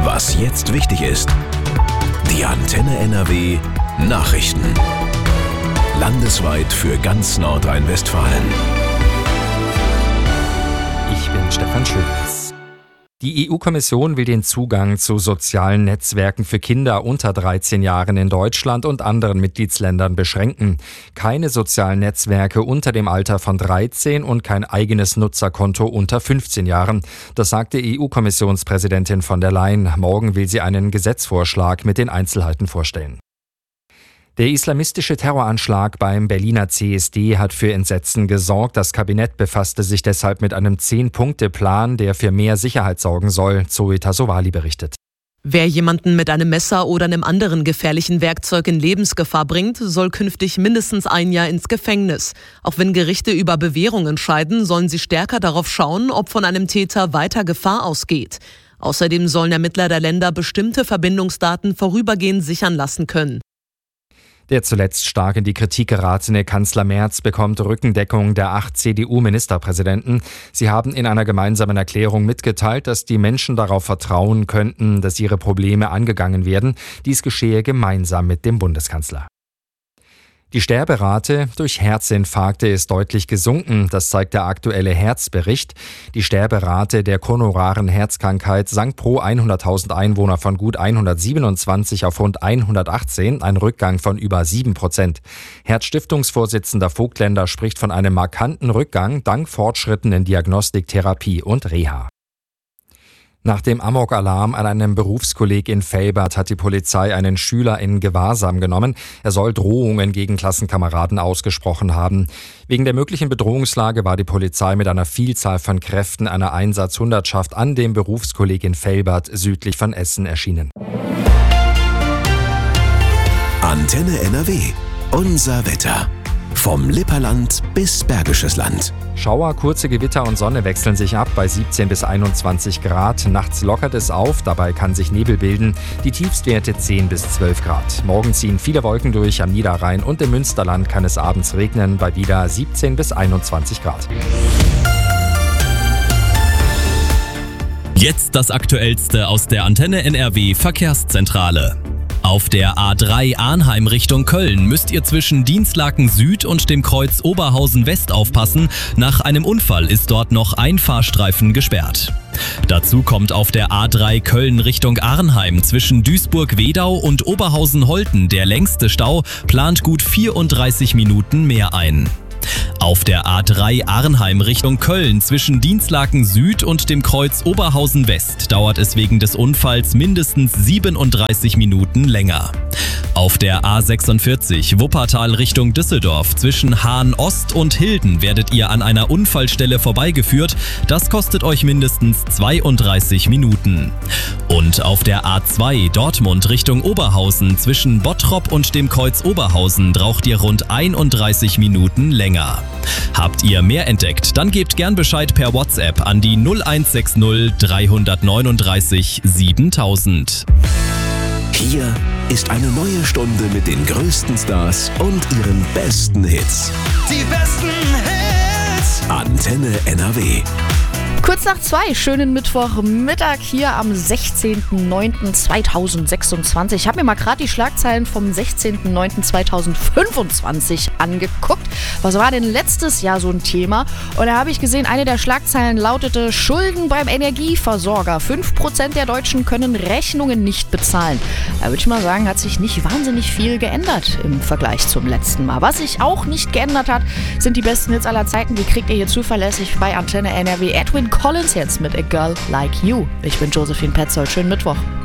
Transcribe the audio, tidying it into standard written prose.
Was jetzt wichtig ist. Die Antenne NRW Nachrichten. Landesweit für ganz Nordrhein-Westfalen. Ich bin Stefan Schulz. Die EU-Kommission will den Zugang zu sozialen Netzwerken für Kinder unter 13 Jahren in Deutschland und anderen Mitgliedsländern beschränken. Keine sozialen Netzwerke unter dem Alter von 13 und kein eigenes Nutzerkonto unter 15 Jahren. Das sagte EU-Kommissionspräsidentin von der Leyen. Morgen will sie einen Gesetzesvorschlag mit den Einzelheiten vorstellen. Der islamistische Terroranschlag beim Berliner CSD hat für Entsetzen gesorgt. Das Kabinett befasste sich deshalb mit einem 10-Punkte-Plan, der für mehr Sicherheit sorgen soll, Zoe Tassovali berichtet. Wer jemanden mit einem Messer oder einem anderen gefährlichen Werkzeug in Lebensgefahr bringt, soll künftig mindestens 1 Jahr ins Gefängnis. Auch wenn Gerichte über Bewährung entscheiden, sollen sie stärker darauf schauen, ob von einem Täter weiter Gefahr ausgeht. Außerdem sollen Ermittler der Länder bestimmte Verbindungsdaten vorübergehend sichern lassen können. Der zuletzt stark in die Kritik geratene Kanzler Merz bekommt Rückendeckung der 8 CDU-Ministerpräsidenten. Sie haben in einer gemeinsamen Erklärung mitgeteilt, dass die Menschen darauf vertrauen könnten, dass ihre Probleme angegangen werden. Dies geschehe gemeinsam mit dem Bundeskanzler. Die Sterberate durch Herzinfarkte ist deutlich gesunken, das zeigt der aktuelle Herzbericht. Die Sterberate der koronaren Herzkrankheit sank pro 100.000 Einwohner von gut 127 auf rund 118, ein Rückgang von über 7%. Herzstiftungsvorsitzender Vogtländer spricht von einem markanten Rückgang dank Fortschritten in Diagnostik, Therapie und Reha. Nach dem Amok-Alarm an einem Berufskolleg in Velbert hat die Polizei einen Schüler in Gewahrsam genommen. Er soll Drohungen gegen Klassenkameraden ausgesprochen haben. Wegen der möglichen Bedrohungslage war die Polizei mit einer Vielzahl von Kräften einer Einsatzhundertschaft an dem Berufskolleg in Velbert südlich von Essen erschienen. Antenne NRW. Unser Wetter. Vom Lipperland bis Bergisches Land. Schauer, kurze Gewitter und Sonne wechseln sich ab bei 17 bis 21 Grad. Nachts lockert es auf, dabei kann sich Nebel bilden. Die Tiefstwerte 10 bis 12 Grad. Morgen ziehen viele Wolken durch, am Niederrhein und im Münsterland kann es abends regnen bei wieder 17 bis 21 Grad. Jetzt das Aktuellste aus der Antenne NRW Verkehrszentrale. Auf der A3 Arnheim Richtung Köln müsst ihr zwischen Dinslaken Süd und dem Kreuz Oberhausen West aufpassen. Nach einem Unfall ist dort noch ein Fahrstreifen gesperrt. Dazu kommt auf der A3 Köln Richtung Arnheim zwischen Duisburg-Wedau und Oberhausen-Holten der längste Stau, plant gut 34 Minuten mehr ein. Auf der A3 Arnheim Richtung Köln zwischen Dinslaken Süd und dem Kreuz Oberhausen West dauert es wegen des Unfalls mindestens 37 Minuten länger. Auf der A46 Wuppertal Richtung Düsseldorf zwischen Hahn Ost und Hilden werdet ihr an einer Unfallstelle vorbeigeführt. Das kostet euch mindestens 32 Minuten. Und auf der A2 Dortmund Richtung Oberhausen zwischen Bottrop und dem Kreuz Oberhausen braucht ihr rund 31 Minuten länger. Habt ihr mehr entdeckt, dann gebt gern Bescheid per WhatsApp an die 0160 339 7000. Hier ist eine neue Stunde mit den größten Stars und ihren besten Hits. Die besten Hits. Antenne NRW. Kurz nach 2, schönen Mittwochmittag hier am 16.09.2026. Ich habe mir mal gerade die Schlagzeilen vom 16.09.2025 angeguckt. Was war denn letztes Jahr so ein Thema? Und da habe ich gesehen, eine der Schlagzeilen lautete: Schulden beim Energieversorger. 5% der Deutschen können Rechnungen nicht bezahlen. Da würde ich mal sagen, hat sich nicht wahnsinnig viel geändert im Vergleich zum letzten Mal. Was sich auch nicht geändert hat, sind die besten Hits aller Zeiten. Die kriegt ihr hier zuverlässig bei Antenne NRW. Edwin Collins jetzt mit A Girl Like You. Ich bin Josephine Petzold. Schönen Mittwoch.